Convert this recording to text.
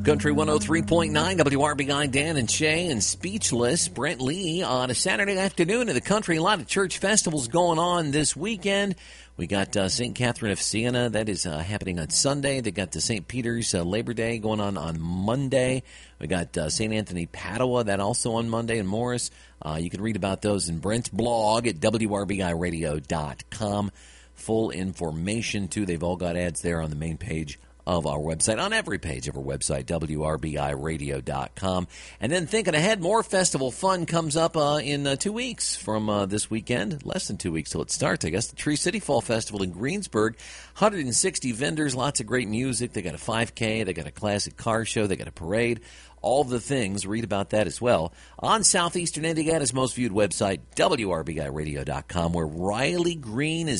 Country 103.9, WRBI, Dan and Shay, and Speechless, Brent Lee, on a Saturday afternoon in the country. A lot of church festivals going on this weekend. We got St. Catherine of Siena. That is happening on Sunday. They got the St. Peter's Labor Day going on Monday. We got St. Anthony Padua, that also on Monday, and Morris. You can read about those in Brent's blog at WRBIRadio.com. Full information, too. They've all got ads there on the main page of our website, on every page of our website, WRBIRadio.com. And then thinking ahead, more festival fun comes up in 2 weeks from this weekend. Less than 2 weeks till it starts, I guess. The Tree City Fall Festival in Greensburg. 160 vendors, lots of great music. They got a 5K, they got a classic car show, they got a parade. All the things. Read about that as well on Southeastern Indiana's most viewed website, WRBIRadio.com, where Riley Green is